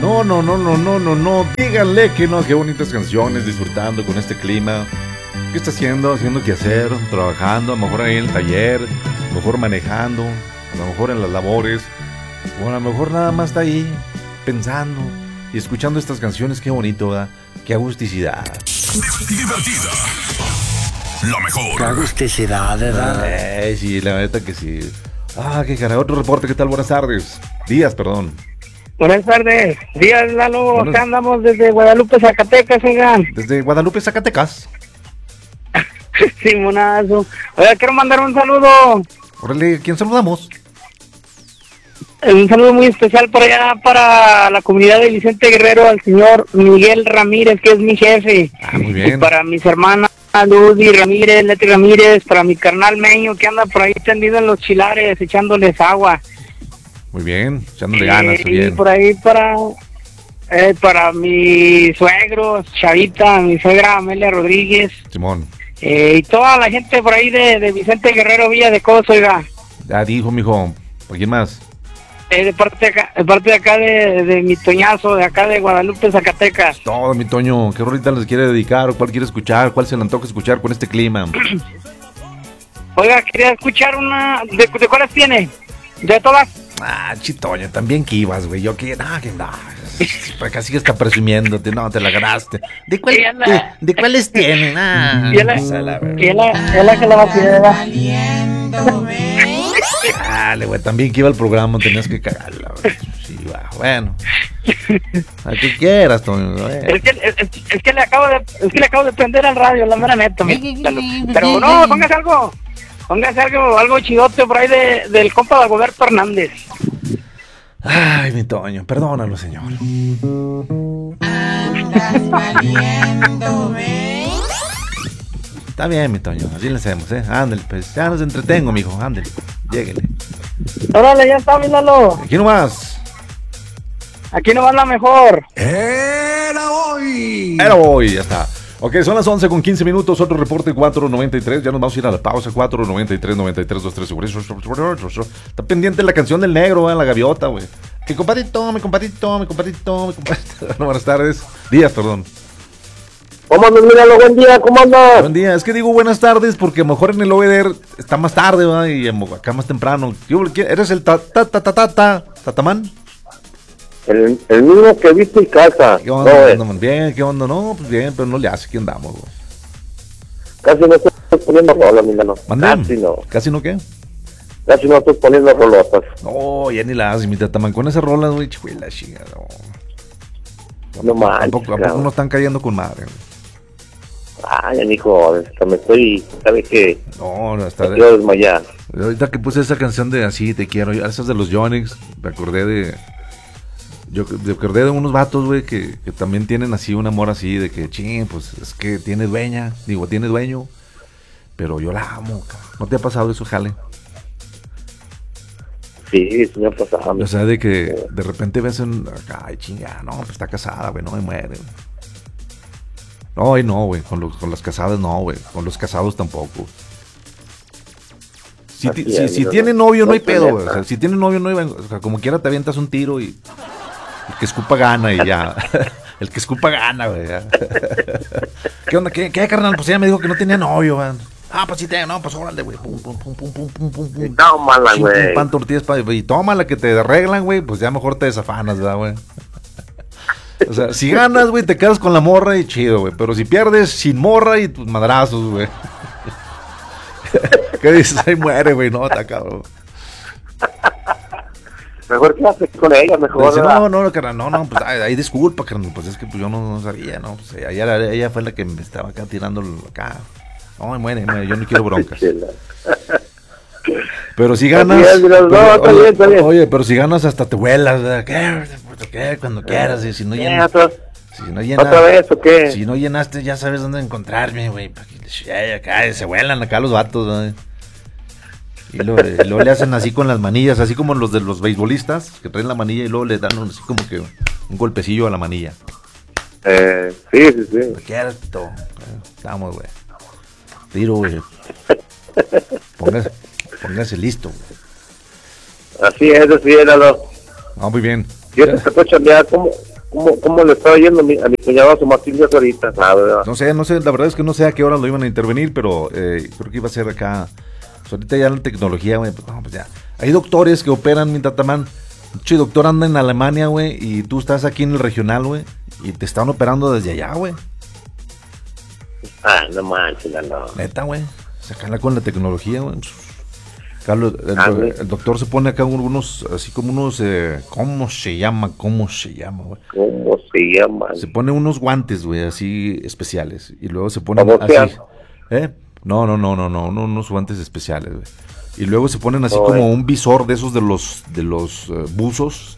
No. Díganle que no, qué bonitas canciones, disfrutando con este clima. ¿Qué está haciendo? Haciendo qué hacer, trabajando, a lo mejor ahí en el taller, a lo mejor manejando, a lo mejor en las labores, o a lo mejor nada más está ahí pensando y escuchando estas canciones. Qué bonito, ¿verdad? Qué agusticidad. Divertida. Lo mejor. Qué agusticidad, ¿verdad? Sí, la neta que sí. Qué cara. Otro reporte, ¿qué tal? Buenas tardes. Días, perdón. Buenas tardes. Días, Lalo. Acá andamos desde Guadalupe, Zacatecas, oigan. Desde Guadalupe, Zacatecas. Simonazo. Oiga, quiero mandar un saludo. Órale, ¿quién saludamos? Un saludo muy especial por allá para la comunidad de Vicente Guerrero, al señor Miguel Ramírez, que es mi jefe. Muy bien. Y para mis hermanas Ludy Ramírez, Leti Ramírez, para mi carnal Meño, que anda por ahí tendido en los chilares, echándoles agua. Muy bien, echándole ganas. Y por ahí para mis suegros, Chavita, mi suegra Amelia Rodríguez. Simón. Y toda la gente por ahí de Vicente Guerrero, Villa de Coso, oiga. Ya dijo, mijo. ¿Por quién más? De parte de acá de mi Toñazo, de acá de Guadalupe, Zacatecas. Todo, mi Toño. ¿Qué rolita les quiere dedicar? ¿O cuál quiere escuchar? ¿Cuál se le antoja escuchar con este clima? Oiga, quería escuchar una... ¿De cuáles tiene? ¿De todas? Chitoño, también que ibas, güey. Yo que... No. Casi está presumiéndote. No, te la ganaste. ¿De cuáles tienen? Y es la que la va a tirar. Dale, güey, también que iba al programa, tenías que cagarla, güey. Sí, va, bueno. A que quieras, Toño. Es que le acabo de prender al radio, la mera neta. Pero no, póngase algo chidote por ahí del compa Dagoberto Hernández. Ay, mi Toño, perdónalo, señor. Está bien, mi Toño, así le hacemos, Ándale, pues, ya nos entretengo, mijo, ándale, lléguele. Órale, ya está, míralo. Aquí nomás la mejor. Era hoy, ya está. Ok, son las 11:15, otro reporte 493, ya nos vamos a ir a la pausa, 493-93-23, está pendiente la canción del negro, la gaviota, güey. Mi compadrito. Buenas tardes, días, perdón. ¿Cómo andas, míralo? Buen día, ¿cómo andas? Buen día, es que digo buenas tardes porque a lo mejor en el OEDER está más tarde, ¿verdad? Y acá más temprano. ¿Eres el tatamán? El mismo que viste y casa. ¿Qué onda, man? Bien, ¿qué onda? No, pues bien, pero no le hace, ¿qué andamos, güey? Casi no estoy poniendo rolas, míralo. Casi no. ¿Casi no qué? Casi no estoy poniendo rolotas. No, ya ni la hace, mi tatamán, con esas rolas, güey, chihuela, chingada. No manches. ¿A poco no están cayendo con madre, güey? Ya ni joder, me estoy, ¿sabes qué? No, está de... Quiero desmayar. Ahorita que puse esa canción de Así te quiero, esas de los Yonix, me acordé de unos vatos, güey, que también tienen así un amor así, de que, ching, pues, es que tiene dueño, pero yo la amo, cabrón. ¿No te ha pasado eso, jale? Sí, me ha pasado. O sea, de que de repente ves ay, chinga, no, pues está casada, güey, no me muere, güey. No, güey, con las casadas no, güey, con los casados tampoco. Si tiene novio no hay pedo, güey, o sea, si tiene novio no hay, o sea, como quiera te avientas un tiro y el que escupa gana y ya. El que escupa gana, güey. ¿Qué onda? ¿Qué, carnal? Pues ella me dijo que no tenía novio, güey. Pues sí tengo, no, pues órale, güey. Pum. Tómala, güey. Pan, tortillas, y tómala que te arreglan, güey, pues ya mejor te desafanas, ¿verdad, güey? O sea, si ganas, güey, te quedas con la morra y chido, güey. Pero si pierdes, sin morra y tus madrazos, güey. ¿Qué dices? Ahí muere, güey, no, está cabrón. Mejor que haces con ella, mejor. Dice, no, carnal, no, pues ahí disculpa, carnal, pues es que pues yo no sabía, ¿no? Pues ella fue la que me estaba acá tirando acá. No, muere, yo no quiero broncas. Pero si ganas. Oye, pero si ganas hasta te vuelas, ¿verdad? ¿Qué? Cuando quieras, y si no llenas. ¿Otra vez o qué? Si no llenaste, ya sabes dónde encontrarme, güey. Acá se vuelan acá los vatos, ¿verdad? Y luego le hacen así con las manillas, así como los de los beisbolistas, que traen la manilla y luego le dan así como que un golpecillo a la manilla. Sí. ¿Quieres? Estamos, güey. Tiro, güey. Póngase listo, güey. Así es, éralo. Muy bien. Yo te puedo chambear, cómo le estaba yendo a mi cuñado su Martín Díaz ahorita, ¿sabes? No sé, la verdad es que no sé a qué hora lo iban a intervenir, pero creo que iba a ser acá. Pues ahorita ya la tecnología, güey, pues, no, pues ya. Hay doctores que operan, mi tatamán. El doctor anda en Alemania, güey, y tú estás aquí en el regional, güey, y te están operando desde allá, güey. Ah, no manches, no. Neta, güey. Sacarla con la tecnología, güey. Carlos, el doctor se pone acá unos, así como unos, ¿cómo se llama, güey? ¿Cómo se llama? Se pone unos guantes, güey, así especiales. Y luego se ponen así. No, unos guantes especiales, güey. Y luego se ponen así como un visor de esos de los buzos.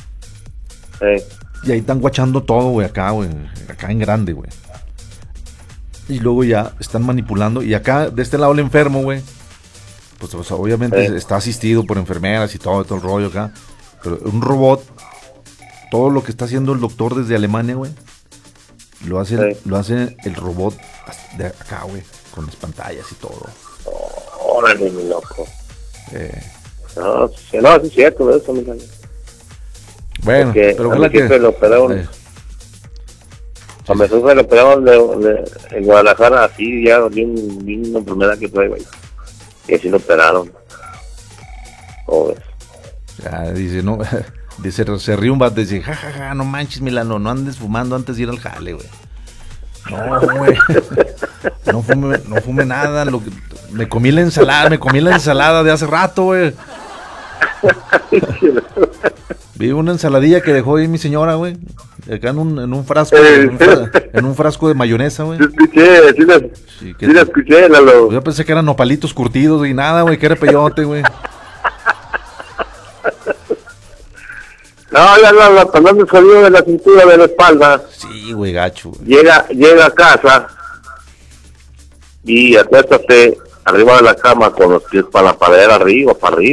Y ahí están guachando todo, güey, acá en grande, güey. Y luego ya están manipulando. Y acá, de este lado el enfermo, güey, pues obviamente está asistido por enfermeras y todo el rollo acá. Pero un robot, todo lo que está haciendo el doctor desde Alemania, güey, lo hace el robot de acá, güey, con las pantallas y todo. Órale, mi loco. No, sí es cierto eso, mi hermano. Bueno, porque pero ojalá que lo operaron. A mi jefe lo operaron en Guadalajara, así ya, bien una enfermedad que trae, güey. Y así lo operaron. ¿Cómo ves? Ya, dice, no, dice, se ríe un vato, dice, jajaja, no manches, Milano, no andes fumando antes de ir al jale, güey. No, güey, no fume nada, me comí la ensalada de hace rato, güey. Vi una ensaladilla que dejó ahí mi señora, güey, acá en un frasco, en un frasco de mayonesa, güey. Sí la escuché, Lalo. Yo pensé que eran nopalitos curtidos y nada, güey, que era peyote, güey. No, ya cuando me salió de la cintura de la espalda. Sí, güey, gacho, güey. Llega a casa y acuéstate arriba de la cama con los pies para la pared arriba.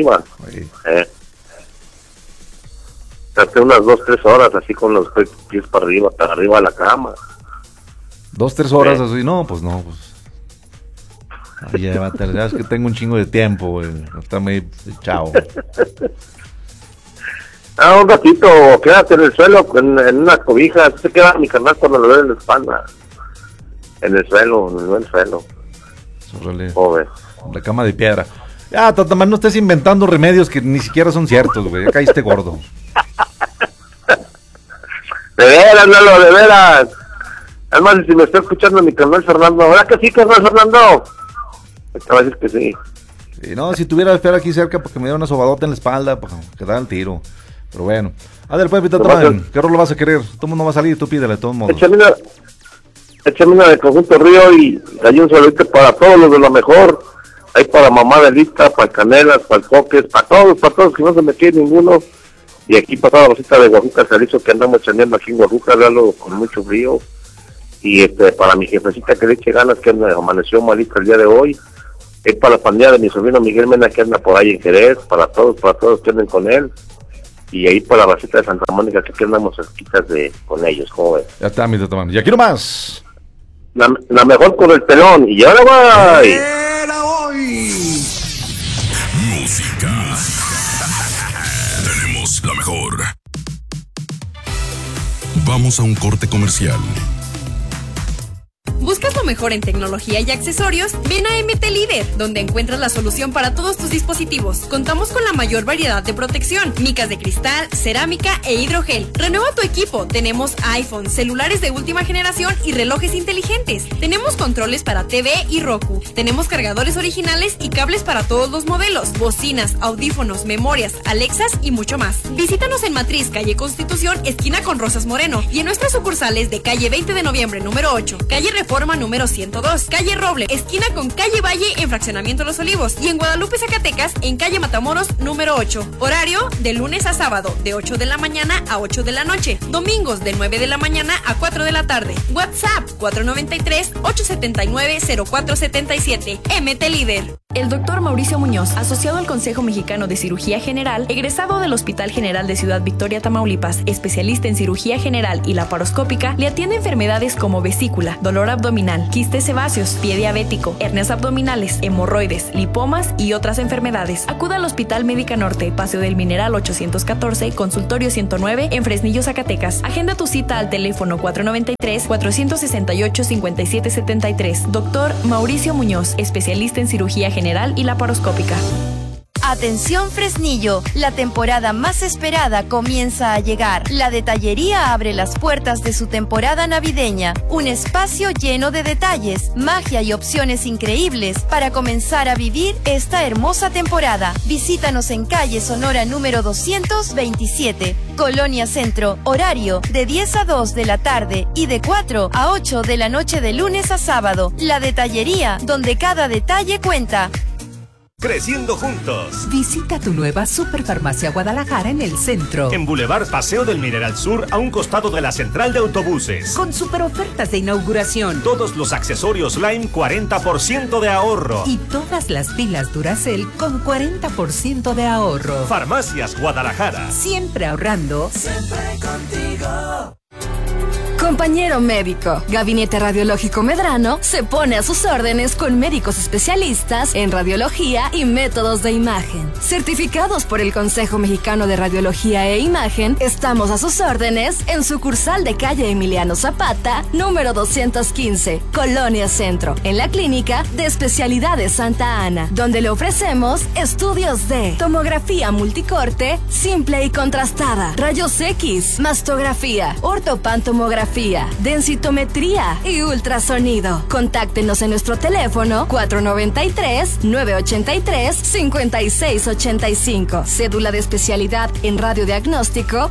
Hace unas 2-3 horas así con los pies para arriba de la cama. 2-3 horas así, no, pues. Ay, ya es que tengo un chingo de tiempo, güey. Está muy chao. Un ratito, quédate en el suelo, en una cobija. Así se queda mi carnal cuando lo ve en la espalda. En el suelo. Joder. La cama de piedra. Ya, Tatamán, no estés inventando remedios que ni siquiera son ciertos, güey. Ya caíste gordo. De veras, Lalo, de veras. Además, si me está escuchando mi carnal Fernando, ¿verdad que sí, carnal Fernando? Te va a decir que sí. Sí, no, si tuviera que estar aquí cerca porque me diera una sobadota en la espalda, pues que da el tiro. Pero bueno. Ándale, pues, Tatamán, ¿qué rol vas a querer? Todo el mundo va a salir, tú pídele, de todos modos. Échame una de Conjunto Río y hay un saludito para todos los de lo mejor. Hay para Mamá Delita, para Canelas, para el Coques, para todos, que no se me quede ninguno. Y aquí pasaba la cita de Guajuca, Jalisco, que andamos chaneando aquí en Guajuca, véalo con mucho frío. Y para mi jefecita que le eche ganas, que amaneció malita el día de hoy. Es para la pandilla de mi sobrino Miguel Mena, que anda por ahí en Jerez, para todos que anden con él. Y ahí para la cita de Santa Mónica, que aquí andamos cerquitas con ellos, ¿cómo ves? Ya está, mi Tatamán. Y aquí nomás. La mejor con el pelón. Y ahora voy. Era hoy. Música. Tenemos la mejor. Vamos a un corte comercial. ¿Buscas lo mejor en tecnología y accesorios? Ven a MT Líder, donde encuentras la solución para todos tus dispositivos. Contamos con la mayor variedad de protección, micas de cristal, cerámica e hidrogel. Renueva tu equipo. Tenemos iPhone, celulares de última generación y relojes inteligentes. Tenemos controles para TV y Roku. Tenemos cargadores originales y cables para todos los modelos, bocinas, audífonos, memorias, Alexas y mucho más. Visítanos en Matriz, calle Constitución, esquina con Rosas Moreno, y en nuestras sucursales de calle 20 de noviembre número 8, calle Reforma número 102, calle Roble, esquina con calle Valle en Fraccionamiento Los Olivos, y en Guadalupe, Zacatecas, en calle Matamoros número 8. Horario de lunes a sábado, de 8 de la mañana a 8 de la noche. Domingos de 9 de la mañana a 4 de la tarde. WhatsApp 493-879-0477. MT Líder. El doctor Mauricio Muñoz, asociado al Consejo Mexicano de Cirugía General, egresado del Hospital General de Ciudad Victoria, Tamaulipas, especialista en cirugía general y laparoscópica, le atiende enfermedades como vesícula, dolor abdominal, quistes sebáceos, pie diabético, hernias abdominales, hemorroides, lipomas y otras enfermedades. Acuda al Hospital Médica Norte, Paseo del Mineral 814, Consultorio 109, en Fresnillo, Zacatecas. Agenda tu cita al teléfono 493-468-5773. Doctor Mauricio Muñoz, especialista en cirugía general y laparoscópica. Atención Fresnillo, la temporada más esperada comienza a llegar. La Detallería abre las puertas de su temporada navideña, un espacio lleno de detalles, magia y opciones increíbles para comenzar a vivir esta hermosa temporada. Visítanos en calle Sonora número 227, Colonia Centro, horario de 10 a 2 de la tarde y de 4 a 8 de la noche de lunes a sábado. La Detallería, donde cada detalle cuenta. Creciendo juntos. Visita tu nueva Superfarmacia Guadalajara en el centro. En Boulevard Paseo del Mineral Sur, a un costado de la central de autobuses. Con super ofertas de inauguración. Todos los accesorios Lime, 40% de ahorro. Y todas las pilas Duracell con 40% de ahorro. Farmacias Guadalajara. Siempre ahorrando. Siempre contigo. Compañero médico, Gabinete Radiológico Medrano se pone a sus órdenes con médicos especialistas en radiología y métodos de imagen. Certificados por el Consejo Mexicano de Radiología e Imagen, estamos a sus órdenes en sucursal de calle Emiliano Zapata, número 215, Colonia Centro, en la Clínica de Especialidades Santa Ana, donde le ofrecemos estudios de tomografía multicorte, simple y contrastada, rayos X, mastografía, ortopantomografía, densitometría y ultrasonido. Contáctenos en nuestro teléfono 493-983-5685. Cédula de especialidad en radiodiagnóstico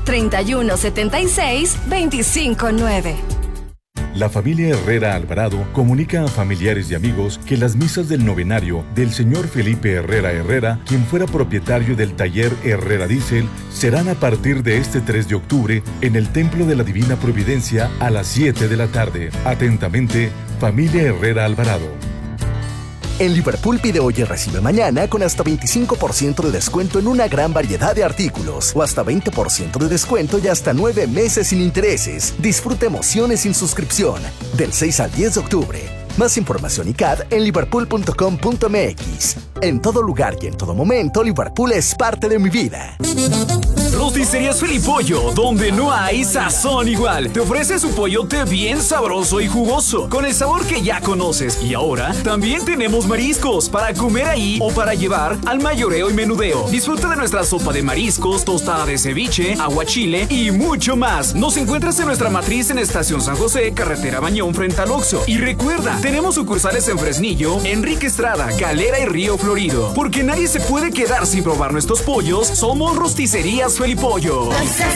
3176-259. La familia Herrera Alvarado comunica a familiares y amigos que las misas del novenario del señor Felipe Herrera, quien fuera propietario del taller Herrera Diesel, serán a partir de este 3 de octubre en el Templo de la Divina Providencia a las 7 de la tarde. Atentamente, familia Herrera Alvarado. En Liverpool pide hoy y recibe mañana con hasta 25% de descuento en una gran variedad de artículos o hasta 20% de descuento y hasta 9 meses sin intereses. Disfruta emociones sin suscripción del 6 al 10 de octubre. Más información y CAD en liverpool.com.mx. En todo lugar y en todo momento, Liverpool es parte de mi vida. Rosticerías Felipollo, donde no hay sazón igual. Te ofrece su pollote bien sabroso y jugoso, con el sabor que ya conoces. Y ahora también tenemos mariscos para comer ahí o para llevar al mayoreo y menudeo. Disfruta de nuestra sopa de mariscos, tostada de ceviche, aguachile y mucho más. Nos encuentras en nuestra matriz en Estación San José, Carretera Bañón, frente al Oxxo. Y recuerda, tenemos sucursales en Fresnillo, Enrique Estrada, Galera y Río Florido. Porque nadie se puede quedar sin probar nuestros pollos. Somos Rosticerías Felipollo.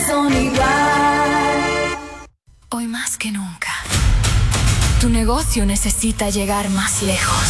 Hoy más que nunca, tu negocio necesita llegar más lejos.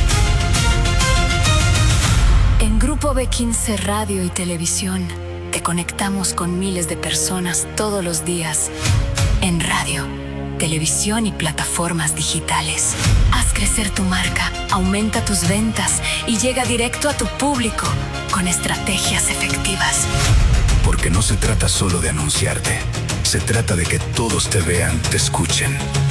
En Grupo B15 Radio y Televisión te conectamos con miles de personas todos los días en radio, televisión y plataformas digitales. Haz crecer tu marca, aumenta tus ventas y llega directo a tu público con estrategias efectivas. Porque no se trata solo de anunciarte, se trata de que todos te vean, te escuchen